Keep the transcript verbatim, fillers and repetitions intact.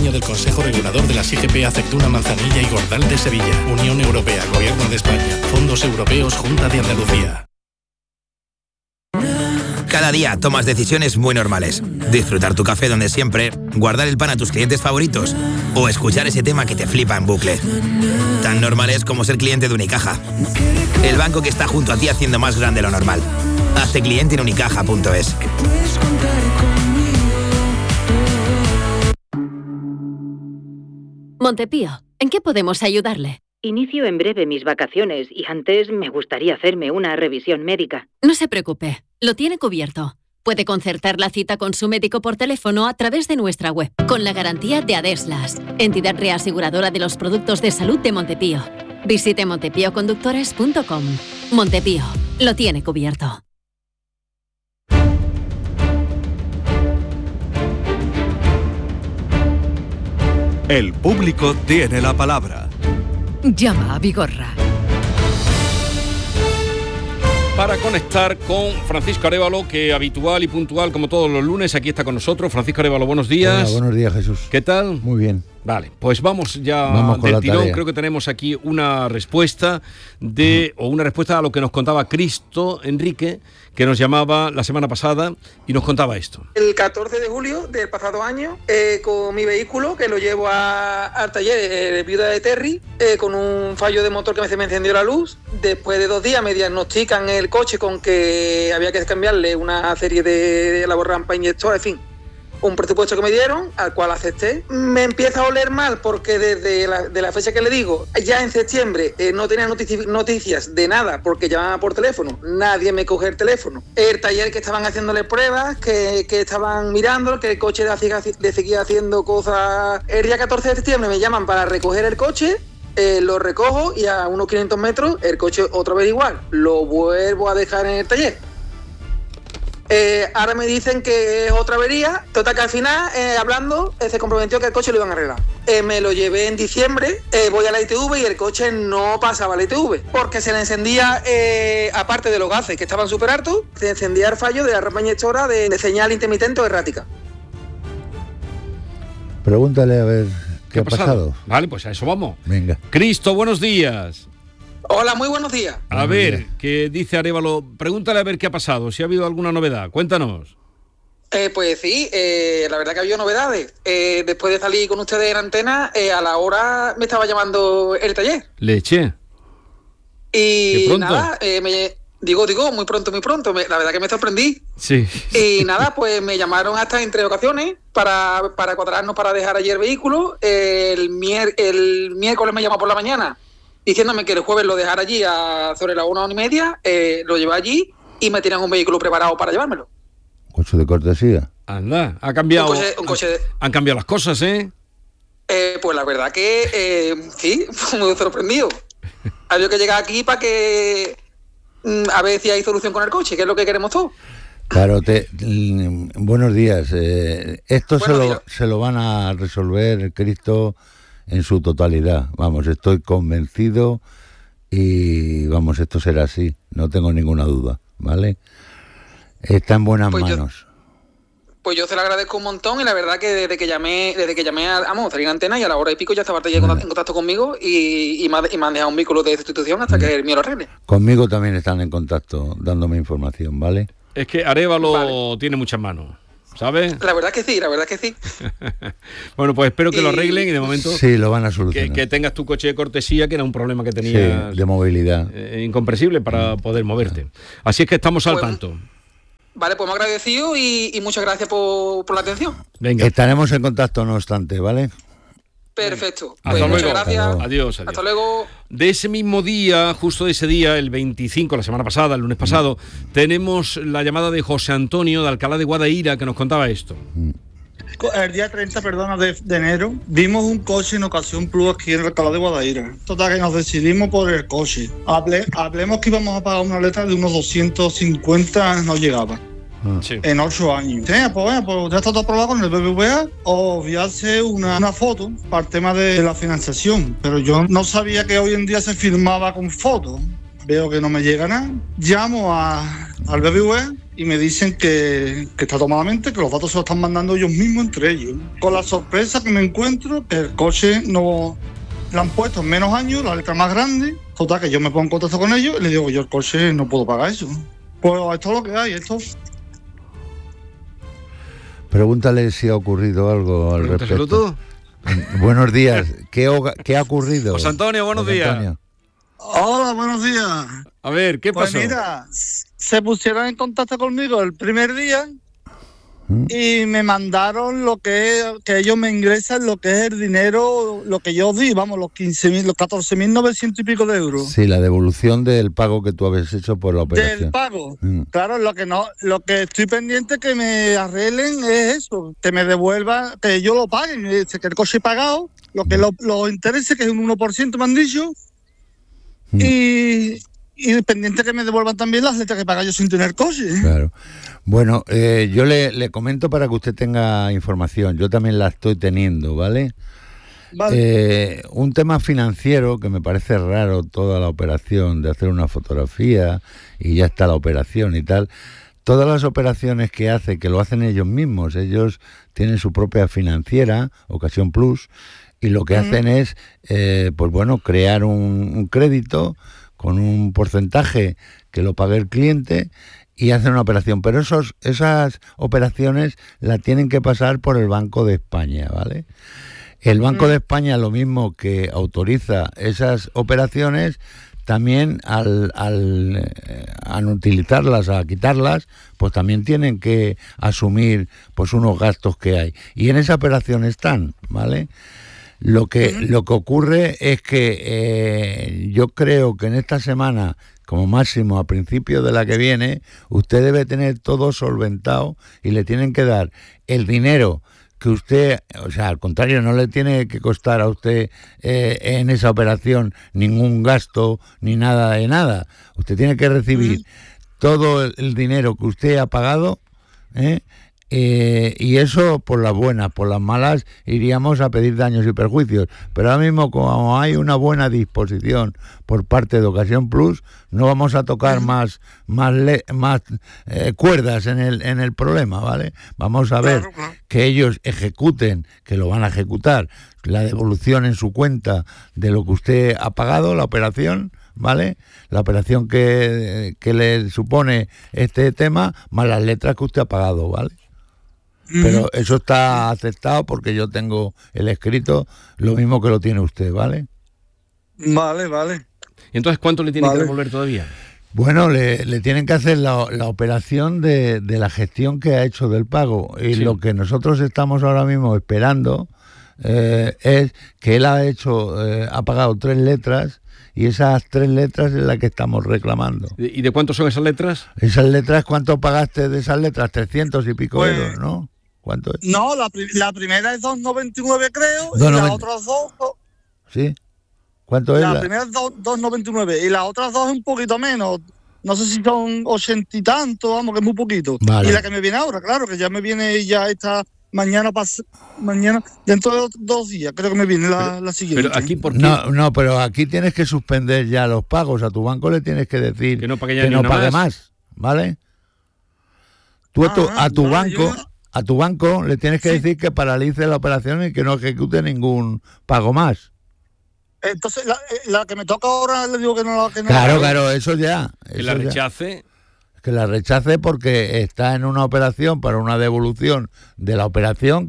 patrocinio del Consejo Regulador de las I G P Aceituna, Manzanilla y Gordal de Sevilla. Unión Europea, Gobierno de España, Fondos Europeos, Junta de Andalucía. Cada día tomas decisiones muy normales. Disfrutar tu café donde siempre, guardar el pan a tus clientes favoritos o escuchar ese tema que te flipa en bucle. Tan normales como ser cliente de Unicaja. El banco que está junto a ti haciendo más grande lo normal. Hazte cliente en unicaja punto es. Montepío, ¿en qué podemos ayudarle? Inicio en breve mis vacaciones y antes me gustaría hacerme una revisión médica. No se preocupe, lo tiene cubierto. Puede concertar la cita con su médico por teléfono a través de nuestra web, con la garantía de Adeslas, entidad reaseguradora de los productos de salud de Montepío. Visite montepío conductores punto com. Montepío, lo tiene cubierto. El público tiene la palabra. Llama a Vigorra. Para conectar con Francisco Arévalo, que habitual y puntual como todos los lunes aquí está con nosotros. Francisco Arévalo, buenos días. Hola, buenos días, Jesús. ¿Qué tal? Muy bien. Vale, pues vamos ya vamos del tirón. Creo que tenemos aquí una respuesta de uh-huh. o una respuesta a lo que nos contaba Cristo Enrique, que nos llamaba la semana pasada y nos contaba esto. El catorce de julio del pasado año, eh, con mi vehículo, que lo llevo a, al taller de eh, Viuda de Terry, eh, con un fallo de motor que se me encendió la luz. Después de dos días me diagnostican el coche con que había que cambiarle una serie de, de labor rampa inyector, en fin. Un presupuesto que me dieron, al cual acepté. Me empieza a oler mal porque desde la, de la fecha que le digo, ya en septiembre eh, no tenía notici- noticias de nada porque llamaba por teléfono, nadie me coge el teléfono. El taller que estaban haciéndole pruebas, que, que estaban mirando, que el coche le seguía haciendo cosas. El día catorce de septiembre me llaman para recoger el coche, eh, lo recojo y a unos quinientos metros el coche otra vez igual, lo vuelvo a dejar en el taller. Eh, ahora me dicen que es otra avería. Total que al final, eh, hablando, eh, se comprometió que el coche lo iban a arreglar. Eh, me lo llevé en diciembre, eh, voy a la I T V y el coche no pasaba a la I T V porque se le encendía, eh, aparte de los gases que estaban súper hartos, se encendía el fallo de la rampa inyectora de, de señal intermitente o errática. Pregúntale a ver qué, ¿Qué ha pasado? pasado. Vale, pues a eso vamos. Venga. Cristo, buenos días. Hola, muy buenos días. A ver, ¿qué dice Arévalo? Pregúntale a ver qué ha pasado, si ha habido alguna novedad. Cuéntanos. Eh, pues sí, eh, la verdad que ha habido novedades. Eh, después de salir con ustedes en antena, eh, a la hora me estaba llamando el taller. Leche. Y nada, eh, me, digo, digo, muy pronto, muy pronto. Me, la verdad que me sorprendí. Sí. Y nada, pues me llamaron hasta en tres ocasiones para, para cuadrarnos para dejar allí el vehículo. Eh, el, mier- el miércoles me llamó por la mañana diciéndome que el jueves lo dejara allí a sobre la una, una y media, eh, lo llevé allí y me tiran un vehículo preparado para llevármelo. Coche de cortesía. Anda, ha cambiado. Un coche, un coche de, han, han cambiado las cosas, ¿eh? eh pues la verdad que eh, sí, muy sorprendido. Había que llegar aquí para que mm, a ver si hay solución con el coche, que es lo que queremos todos. Claro, te, mm, buenos días. Eh, esto buenos se lo, días. se lo van a resolver, Cristo, en su totalidad. Vamos, estoy convencido y vamos, esto será así, no tengo ninguna duda, ¿vale? Está en buenas pues manos. Yo, pues yo se lo agradezco un montón y la verdad que desde que llamé, desde que llamé a, vamos, salí en antena y a la hora y pico ya estaba en contacto, en contacto conmigo y, y, me, y me han dejado un vehículo de sustitución hasta mm. que el mío lo arregle. Conmigo también están en contacto dándome información, ¿vale? Es que Arévalo vale. tiene muchas manos, ¿sabes? La verdad que sí, la verdad que sí. Bueno, pues espero que y... lo arreglen y de momento... Sí, lo van a solucionar. Que, que tengas tu coche de cortesía, que era un problema que tenías... Sí, de movilidad. Eh, incomprensible para poder moverte. Así es que estamos al bueno, tanto. Vale, pues me agradecido y, y muchas gracias por, por la atención. Venga. Estaremos en contacto no obstante, ¿vale? Perfecto. Hasta pues luego. Muchas gracias. Adiós, adiós. Hasta luego. De ese mismo día, justo de ese día, el veinticinco, la semana pasada, el lunes pasado, mm. tenemos la llamada de José Antonio de Alcalá de Guadaira que nos contaba esto. Mm. El día treinta, perdona, de, de enero, vimos un coche en Ocasión Plus aquí en Alcalá de Guadaira. Total, que nos decidimos por el coche. Hable, hablemos que íbamos a pagar una letra de unos doscientos cincuenta, no llegaba. Sí. En ocho años. Sí, pues bueno, pues ya está todo aprobado con el B B V A o enviarse una, una foto para el tema de la financiación. Pero yo no sabía que hoy en día se firmaba con foto. Veo que no me llega nada. Llamo a, al B B V A y me dicen que, que está tomadamente, que los datos se los están mandando ellos mismos entre ellos. Con la sorpresa que me encuentro, que el coche no le han puesto en menos años, la letra más grande. Total, que yo me pongo en contacto con ellos y les digo, yo el coche no puedo pagar eso. Pues esto es lo que hay, esto. Pregúntale si ha ocurrido algo al respecto. Tú. Buenos días. ¿Qué, ¿Qué ha ocurrido? José Antonio, buenos José días. Antonio. Hola, buenos días. A ver, ¿qué pasó? Pues mira, se pusieron en contacto conmigo el primer día ¿Mm? y me mandaron lo que es, que ellos me ingresan lo que es el dinero, lo que yo di, vamos, los quince mil, los catorce mil novecientos y pico de euros. Sí, la devolución del pago que tú habías hecho por la operación. Del pago. Mm. Claro, lo que no, lo que estoy pendiente que me arreglen es eso, que me devuelvan, que ellos lo paguen, que el coche pagado, lo que mm. los lo intereses, que es un uno por ciento me han dicho. Mm. Y, y pendiente que me devuelvan también las letras que paga yo sin tener coche. Claro. Bueno, eh, yo le, le comento para que usted tenga información. Yo también la estoy teniendo, ¿vale? Vale. Eh, un tema financiero que me parece raro, toda la operación de hacer una fotografía y ya está la operación y tal. Todas las operaciones que hace, que lo hacen ellos mismos, ellos tienen su propia financiera, Ocasión Plus, y lo que uh-huh. hacen es, eh, pues bueno, crear un, un crédito con un porcentaje que lo pague el cliente y hacen una operación. Pero esos, esas operaciones las tienen que pasar por el Banco de España, ¿vale? El Banco uh-huh. de España, lo mismo que autoriza esas operaciones, también al, al, eh, al utilizarlas, a quitarlas, pues también tienen que asumir pues unos gastos que hay. Y en esa operación están, ¿vale? Lo que, uh-huh. lo que ocurre es que eh, yo creo que en esta semana, como máximo a principio de la que viene, usted debe tener todo solventado y le tienen que dar el dinero que usted, o sea, al contrario, no le tiene que costar a usted eh, en esa operación ningún gasto ni nada de nada. Usted tiene que recibir uh-huh. todo el, el dinero que usted ha pagado, ¿eh? Eh, y eso por las buenas, por las malas iríamos a pedir daños y perjuicios, pero ahora mismo como hay una buena disposición por parte de Ocasión Plus, no vamos a tocar más más le, más eh, cuerdas en el en el problema, ¿vale? Vamos a ver que ellos ejecuten, que lo van a ejecutar, la devolución en su cuenta de lo que usted ha pagado, la operación, ¿vale? La operación que, que le supone este tema, más las letras que usted ha pagado, ¿vale? Pero eso está aceptado porque yo tengo el escrito, lo mismo que lo tiene usted, ¿vale? Vale, vale. Entonces, ¿cuánto le tiene vale. que devolver todavía? Bueno, le, le tienen que hacer la, la operación de, de la gestión que ha hecho del pago. Y sí. lo que nosotros estamos ahora mismo esperando eh, es que él ha hecho, eh, ha pagado tres letras. Y esas tres letras es la que estamos reclamando. ¿Y de cuánto son esas letras? Esas letras, ¿cuánto pagaste de esas letras? trescientos y pico pues, euros, ¿no? ¿Cuánto es? No, la, la primera es dos noventa y nueve, creo, dos, y las otras dos... ¿Sí? ¿Cuánto es? La, la primera es dos noventa y nueve y las otras dos es un poquito menos. No sé si son ochenta y tanto, vamos, que es muy poquito. Vale. Y la que me viene ahora, claro, que ya me viene ya esta... Mañana, pas- mañana, dentro de dos días, creo que me viene la, pero, la siguiente. Pero aquí, ¿por qué? No, no, pero aquí tienes que suspender ya los pagos. A tu banco le tienes que decir que no pague, ya que ni no una pague más. más, ¿vale? Tú a tu, ah, a tu vale, banco, yo... a tu banco le tienes que sí. decir que paralice la operación y que no ejecute ningún pago más. Entonces, la, la que me toca ahora le digo que no, que no Claro, la claro, eso ya. Que eso la ya. rechace. Que la rechace porque está en una operación para una devolución de la operación